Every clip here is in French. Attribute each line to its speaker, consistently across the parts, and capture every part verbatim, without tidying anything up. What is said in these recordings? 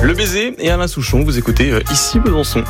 Speaker 1: Le Baiser et Alain Souchon, vous écoutez euh, ici Besançon.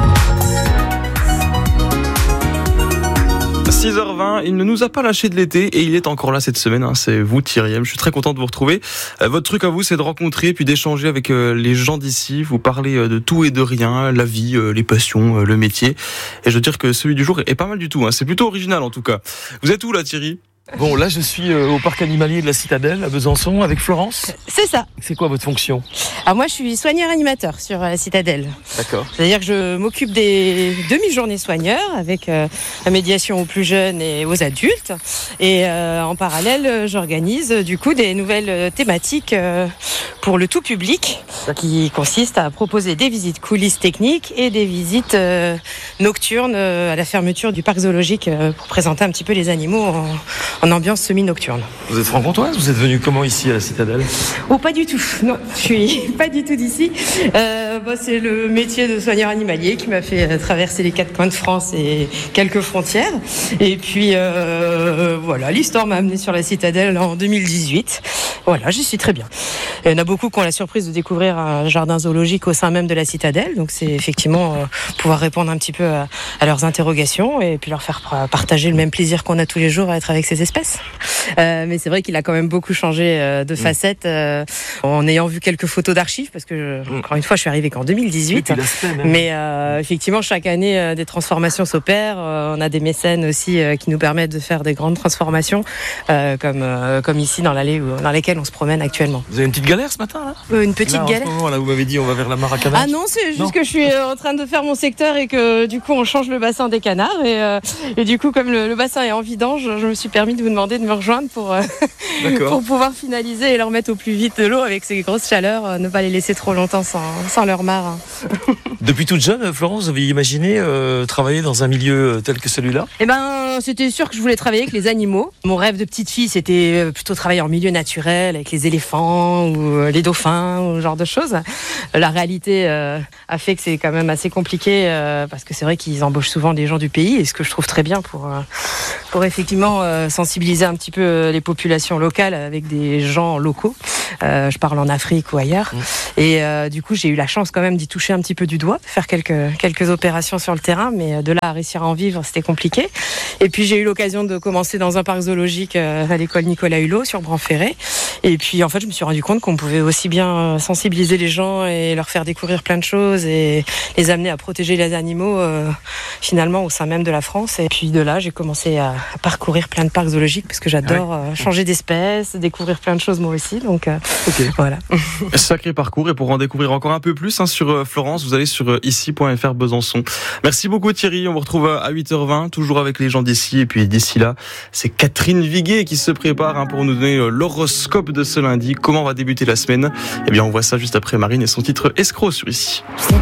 Speaker 1: six heures vingt, il ne nous a pas lâché de l'été et il est encore là cette semaine, hein, c'est vous Thierry M. Je suis très content de vous retrouver. Euh, votre truc à vous, c'est de rencontrer puis d'échanger avec euh, les gens d'ici. Vous parlez euh, de tout et de rien, la vie, euh, les passions, euh, le métier. Et je veux dire que celui du jour est pas mal du tout, hein. C'est plutôt original en tout cas. Vous êtes où là Thierry ?
Speaker 2: Bon, là je suis euh, au parc animalier de la Citadelle à Besançon avec Florence.
Speaker 3: C'est ça.
Speaker 2: C'est quoi votre fonction ?
Speaker 3: Alors moi je suis soigneur animateur sur la Citadelle.
Speaker 2: D'accord.
Speaker 3: C'est-à-dire que je m'occupe des demi-journées soigneurs avec euh, la médiation aux plus jeunes et aux adultes. Et euh, en parallèle, j'organise euh, du coup des nouvelles euh, thématiques euh, pour le tout public qui consistent à proposer des visites coulisses techniques et des visites euh, nocturnes euh, à la fermeture du parc zoologique euh, pour présenter un petit peu les animaux en, en ambiance semi-nocturne.
Speaker 2: Vous êtes franc-comtoise ? Vous êtes venu comment ici à la Citadelle ?
Speaker 3: Oh, pas du tout. Non, je suis pas du tout d'ici. Euh, bah, c'est le métier de soigneur animalier qui m'a fait traverser les quatre coins de France et quelques frontières. Et puis, euh, voilà, l'histoire m'a amené sur la Citadelle en deux mille dix-huit. Voilà, j'y suis très bien. Il y en a beaucoup qui ont la surprise de découvrir un jardin zoologique au sein même de la Citadelle. Donc, c'est effectivement euh, pouvoir répondre un petit peu à, à leurs interrogations et puis leur faire partager le même plaisir qu'on a tous les jours à être avec ces espèces. Euh, mais c'est vrai qu'il a quand même beaucoup changé euh, de facettes euh, en ayant vu quelques photos d'archives parce que, je, encore une fois, je suis arrivée qu'en deux mille dix-huit. Mais euh, effectivement, chaque année, euh, des transformations s'opèrent. Euh, on a des mécènes aussi euh, qui nous permettent de faire des grandes transformations, euh, comme, euh, comme ici dans l'allée où, dans laquelle on se promène actuellement.
Speaker 2: Vous avez une petite galère ce matin là ?
Speaker 3: euh, Une petite
Speaker 2: là,
Speaker 3: galère.
Speaker 2: En ce moment, là, vous m'avez dit on va vers la mare à canards.
Speaker 3: Ah non, c'est juste
Speaker 2: non.
Speaker 3: que je suis en train de faire mon secteur et que du coup on change le bassin des canards et, euh, et du coup comme le, le bassin est en vidange, je me suis permis de vous demander de me rejoindre pour, euh, pour pouvoir finaliser et leur mettre au plus vite de l'eau avec ces grosses chaleurs, euh, ne pas les laisser trop longtemps sans, sans leur mare.
Speaker 2: Depuis toute jeune, Florence, vous avez imaginé euh, travailler dans un milieu tel que celui-là ?
Speaker 3: Eh ben, c'était sûr que je voulais travailler avec les animaux. Mon rêve de petite fille, c'était plutôt travailler en milieu naturel avec les éléphants ou les dauphins ou ce genre de choses. La réalité euh, a fait que c'est quand même assez compliqué euh, parce que c'est vrai qu'ils embauchent souvent des gens du pays et ce que je trouve très bien pour euh, pour effectivement euh, sensibiliser un petit peu les populations locales avec des gens locaux. Euh, je parle en Afrique ou ailleurs. Mmh. Et euh, du coup, j'ai eu la chance quand même d'y toucher un petit peu du doigt, de faire quelques quelques opérations sur le terrain, mais de là à réussir à en vivre, c'était compliqué. Et puis j'ai eu l'occasion de commencer dans un parc zoologique euh, à l'école Nicolas Hulot sur Bran-Ferré. Et puis en fait, je me suis rendu compte qu'on pouvait aussi bien sensibiliser les gens et leur faire découvrir plein de choses et les amener à protéger les animaux euh, finalement au sein même de la France. Et puis de là, j'ai commencé à, à parcourir plein de parcs zoologiques parce que j'adore ouais. euh, changer d'espèce, découvrir plein de choses moi aussi. Donc euh, okay. Voilà.
Speaker 1: Sacré parcours et pour en découvrir encore un peu plus hein, sur euh, Florence, vous allez sur euh, ici point f r Besançon. Merci beaucoup Thierry, on vous retrouve à huit heures vingt, toujours avec les gens d'ici. Et puis d'ici là, c'est Catherine Viguet qui se prépare hein, pour nous donner euh, l'horoscope de ce lundi. Comment va débuter la semaine ? Eh bien on voit ça juste après Marine et son titre Escroc sur ici.